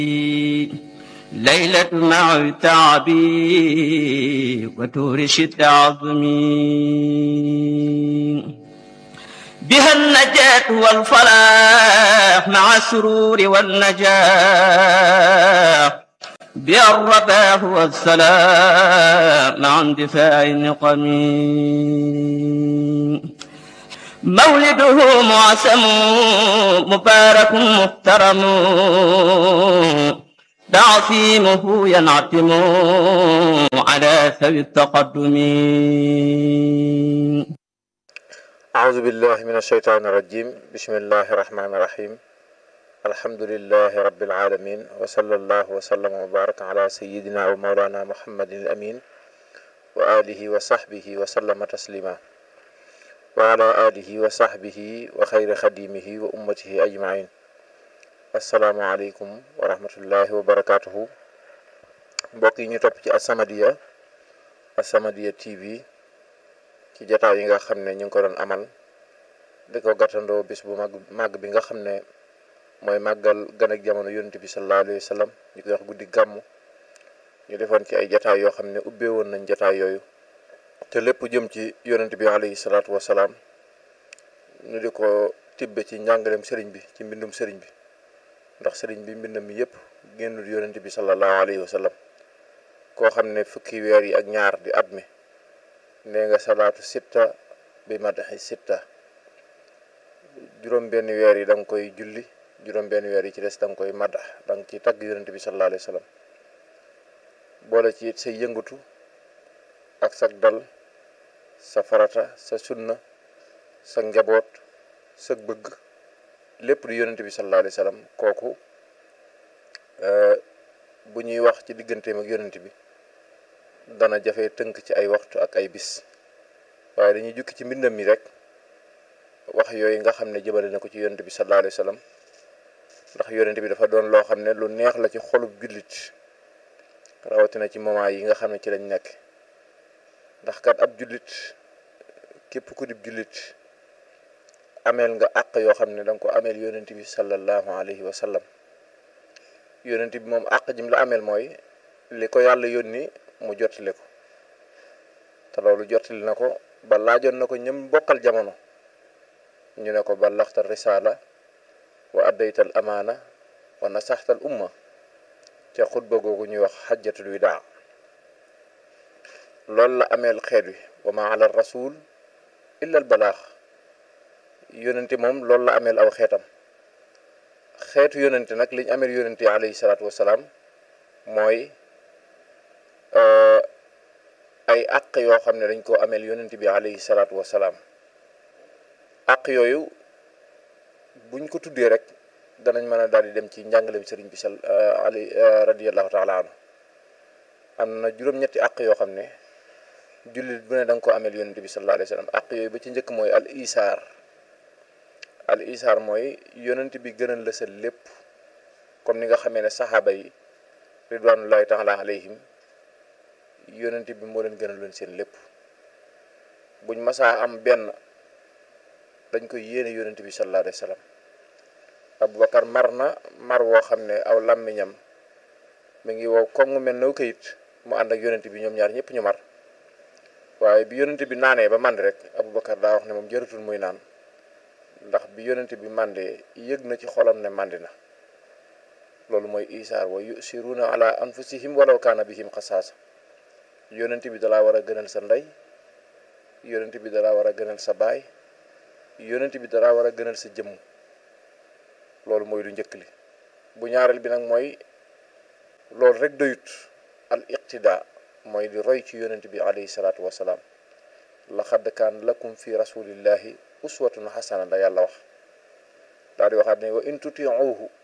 ليلة مع تعبي وتورشد عظمي بها النجاة والفلاح مع السرور والنجاح بها الرباح والسلام مع اندفاع النقم مولده معسم مبارك محترم تعصيمه ينعتم على ثوي التقدم. أعوذ بالله من الشيطان الرجيم. بسم الله الرحمن الرحيم. الحمد لله رب العالمين، وصلى الله وسلم وبارك على سيدنا ومولانا محمد الأمين وآله وصحبه وسلم تسليما، وعلى آله وصحبه وخير خديمه وأمته أجمعين. السلام عليكم ورحمة الله وبركاته. mbokk yi ñu topp ci As-Samadiyya TV ci jotaay yi nga xam ne ñu ngi ko doon amal di ko gàttandoo bis bu màgg bi nga xam ne mooy màggal gan ak jamono yonent bi sallallahu alayhi wa sallam, ñu koy wax guddi gàmmu. ñu defoon ci ay jotaay yoo xam ne ubbee woon nañ jotaay yooyu te lépp jëm ci yonent bi alayhi salaatu wasalaam. ñu di ko tibbe ci njàngaleem sëriñ bi, ci mbindum sëriñ bi, ndax sëriñ bi mbindam mi yëpp génnul yonent bi sallallahu alayhi wa sallam. koo xam ne fukki weer yi ak ñaar di at mi nee nga salaatu sitta bi madaxi sitta, juróom benn weer yi da nga koy julli, juróom benn weer yi ci des da nga koy madax, da nga ci tagg yonent bi sallallahu alayhi wa sallam. boole ci it sa yëngatu ak sa dal, sa farata, sa sunna, sa njaboot, sa bëgg, lépp di yonent bi sallallahu alayhi wa sallam. kooku bu ñuy wax ci digganteem ak yonent bi dana jafe tënk ci ay waxtu ak ay bis, waaye dañuy jukki ci mbindam mi rek wax yooyu nga xam ne jëmale na ko ci yonent bi sallallahu alayhi wa sallam. ndax yonent bi dafa doon loo xam ne lu neex la ci xolub jullit, rawatina ci moment yi nga xam ne ci lañ nekk. ndax kat ab jullit, képp ku dib jullit, ameel nga àq yoo xam ne da nga ko ameel yonent bi sallallahu alayhi wa sallam. yonent bi moom àq jim la ameel mooy li ko yàlla yónni mu jottali ko, te loolu jottali na ko ba laajoon na ko ñëm bokkal jamono. ñu ne ko ballaxta risaala wa addaytal amaana wa nasaxtal umma, ca xutba googu ñuy wax xajjatul widaa. loolu la ameel xeet wi, wa ma ala rasul illa al balaax. yonente moom loolu la ameel aw xeetam. xeetu yonente nag liñ ameel yonente alayhi salaatu wasalaam mooy ay àq yoo xam ne dañ koo ameel yonente bi alayhi salaatu wasalaam. àq yooyu buñ ko tuddee rek danañ mën a daal di dem ci njàngaleem sëriñ bi radiyallahu taala anhu. am na juróom-ñetti àq yoo xam ne jullit bu ne da nga ko ameel yonente bi sallallahu alayhi wa sallam. àq yooyu ba ci njëkk mooy al isaar mooy yonent bi gënal la sa lépp, comme ni nga xamee ne saxaaba yi ridwanullahi taala alayhim yonent bi moo leen gënal leen seen lépp. buñ masaa am benn dañ koy yéene yonent bi sallallahu alayhi wa sallam. Abubakar mar na mar woo xam ne aw làmmiñam mi ngi wow koŋŋ mel na kayit, mu ànd ak yonent bi ñoom ñaar ñëpp ñu mar. waaye bi yonent bi naanee ba màndi rek Abubakar daa wax ne moom jëratul muy naan, ndax bi yonent bi màndee yëg na ci xolam ne màndi na. loolu mooy isaar wa yusiruuna ala anfusihim walaw kaana bihim xasaasa. yonent bi dalaa war a gënal sa ndey, yonent bi dalaa war a gënal sa baay, yonent bi dalaa war a gënal sa jëmm. loolu mooy lu njëkk li. bu ñaareel bi nag mooy loolu rek doyut, al iqtidaa mooy di roy ci yonent bi alayhi salaatu wasalaam. laqad kaana lakum fi rasulillahi uswatun xasana la yàlla wax. daal di waxaat ne wa in tutiuhu